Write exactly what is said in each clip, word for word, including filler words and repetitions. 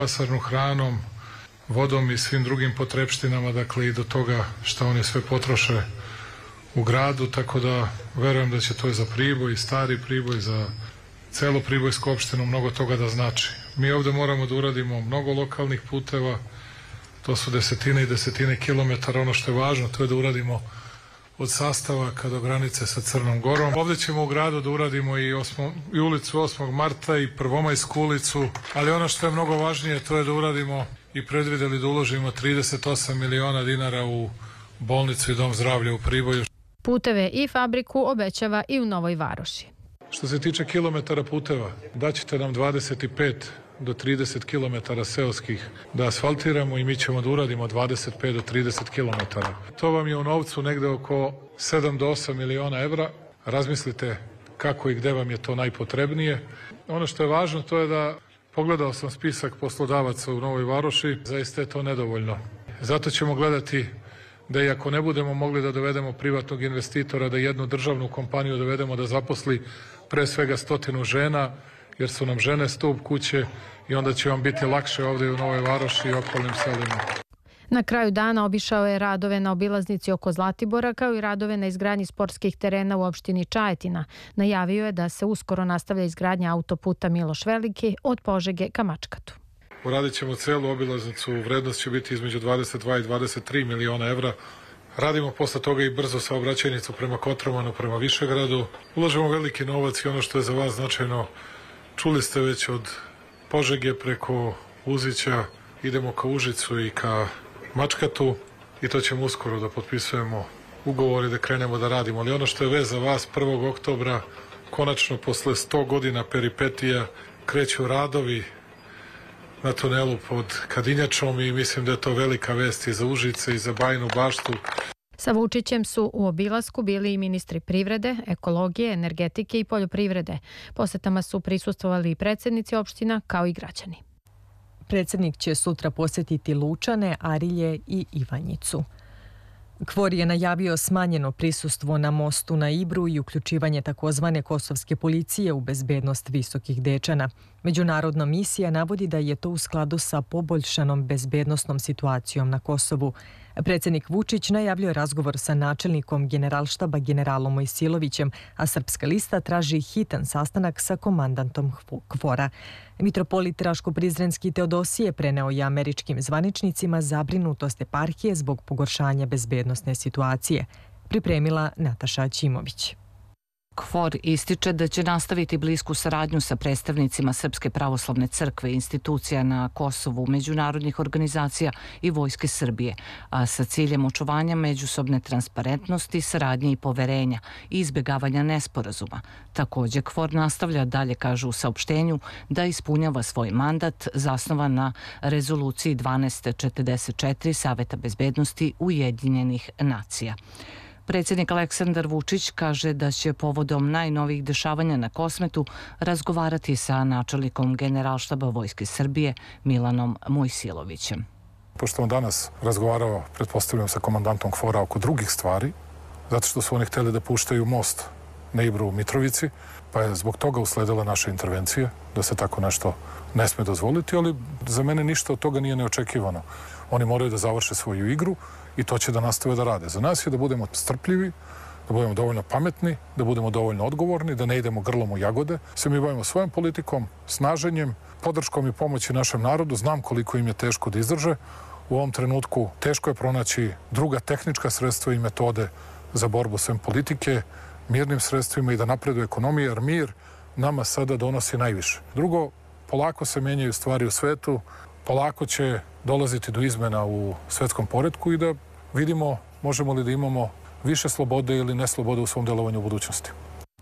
Pasarnu hranom, vodom i svim drugim potrepštinama, dakle i do toga što oni sve potroše u gradu, tako da verujem da će to za Priboj, stari Priboj, za celu Pribojsku opštinu mnogo toga da znači. Mi ovde moramo da uradimo mnogo lokalnih puteva, to su desetine i desetine kilometara. Ono što je važno, to je da uradimo od Sastavaka do granice sa Crnom Gorom. Ovde ćemo u gradu da uradimo i, osmo, i ulicu osmog marta i Prvomajsku ulicu, ali ono što je mnogo važnije, to je da uradimo i predvideli da uložimo trideset osam miliona dinara u bolnicu i dom zdravlja u Priboju. Puteve i fabriku obećava i u Novoj Varoši. Što se tiče kilometara puteva, daćete nam dvadeset pet do trideset kilometara seoskih da asfaltiramo i mi ćemo da uradimo dvadeset pet do trideset kilometara. To vam je u novcu negde oko sedam do osam miliona evra. Razmislite kako i gde vam je to najpotrebnije. Ono što je važno, to je da pogledao sam spisak poslodavaca u Novoj Varoši, zaista je to nedovoljno. Zato ćemo gledati da i ako ne budemo mogli da dovedemo privatnog investitora, da jednu državnu kompaniju dovedemo da zaposli pre svega stotinu žena, jer su nam žene stup kuće i onda će vam biti lakše ovdje u Novoj Varoši i okolnim selima. Na kraju dana obišao je radove na obilaznici oko Zlatibora, kao i radove na izgradnji sportskih terena u opštini Čajetina. Najavio je da se uskoro nastavlja izgradnja autoputa Miloš Veliki od Požege ka Mačkatu. Uradit ćemo celu obilaznicu, vrednost će biti između dvadeset dva i dvadeset tri miliona evra. Radimo posle toga i brzo saobraćajnicu prema Kotromanu, prema Višegradu. Ulažemo veliki novac i ono što je za vas značajno, čuli ste već od Požege preko Uzića, idemo ka Užicu i ka Mačkatu i to ćemo uskoro da potpisujemo ugovore, da krenemo da radimo. Ali ono što je vez za vas, prvog oktobra, konačno posle sto godina peripetija, kreću radovi na tunelu pod Kadinjačom i mislim da je to velika vest i za Užice i za Bajinu Baštu. Sa Vučićem su u obilasku bili i ministri privrede, ekologije, energetike i poljoprivrede. Posetama su prisustvovali i predsjednici opština kao i građani. Predsjednik će sutra posjetiti Lučane, Arilje i Ivanjicu. Kvor je najavio smanjeno prisustvo na mostu na Ibru i uključivanje takozvane kosovske policije u bezbednost Visokih Dečana. Međunarodna misija navodi da je to u skladu sa poboljšanom bezbednosnom situacijom na Kosovu. Predsjednik Vučić najavljuje razgovor sa načelnikom Generalštaba generalom Mojsilovićem, a Srpska lista traži hitan sastanak sa komandantom Kvora. Mitropolit Raško-Prizrenski Teodosije preneo je američkim zvaničnicima zabrinutost eparhije zbog pogoršanja bezbednosne situacije. Pripremila Nataša Ćimović. Kvor ističe da će nastaviti blisku saradnju sa predstavnicima Srpske pravoslavne crkve, institucija na Kosovu, međunarodnih organizacija i Vojske Srbije, a sa ciljem očuvanja međusobne transparentnosti, saradnje i poverenja i izbjegavanja nesporazuma. Također, Kvor nastavlja, dalje kažu u saopštenju, da ispunjava svoj mandat zasnovan na rezoluciji dvanaest četrdeset četiri Saveta bezbednosti Ujedinjenih nacija. Predsjednik Aleksandar Vučić kaže da će povodom najnovijih dešavanja na Kosmetu razgovarati sa načelnikom Generalštaba Vojske Srbije Milanom Mojsilovićem. Pošto sam danas razgovarao, pretpostavljam, sa komandantom Kvora oko drugih stvari, zato što su oni htjeli da puštaju most na Ibru u Mitrovici, pa je zbog toga usledila naša intervencija, da se tako nešto ne sme dozvoliti, ali za mene ništa od toga nije neočekivano. Oni moraju da završe svoju igru i to će da nastave da rade. Za nas je da budemo strpljivi, da budemo dovoljno pametni, da budemo dovoljno odgovorni, da ne idemo grlom u jagode. Se mi bavimo svojom politikom, snaženjem, podrškom i pomoći našem narodu. Znam koliko im je teško da izdrže. U ovom trenutku teško je pronaći druga tehnička sredstva i metode za borbu sem politike, mirnim sredstvima i da napreduje ekonomija, jer mir nama sada donosi najviše. Drugo, polako se menjaju stvari u svetu, polako će dolaziti do izmena u svetskom poretku i da vidimo možemo li da imamo više slobode ili neslobode u svom delovanju u budućnosti.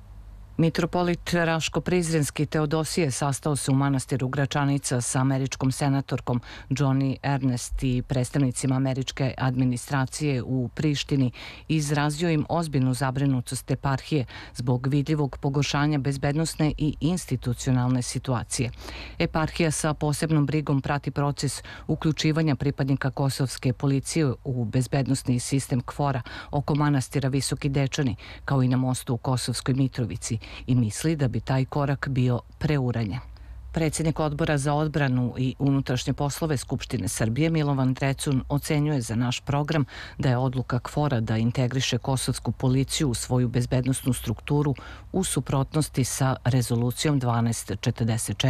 Mitropolit Raško-Prizrenski Teodosije sastao se u manastiru Gračanica sa američkom senatorkom Joni Ernest i predstavnicima američke administracije u Prištini i izrazio im ozbiljnu zabrinutost eparhije zbog vidljivog pogoršanja bezbednosne i institucionalne situacije. Eparhija sa posebnom brigom prati proces uključivanja pripadnika kosovske policije u bezbednosni sistem Kvora oko manastira Visoki Dečani, kao i na mostu u Kosovskoj Mitrovici, i misli da bi taj korak bio preuranjen. Predsjednik Odbora za odbranu i unutrašnje poslove Skupštine Srbije Milovan Drecun ocenjuje za naš program da je odluka KFOR-a da integriše kosovsku policiju u svoju bezbednosnu strukturu u suprotnosti sa rezolucijom dvanaest četrdeset četiri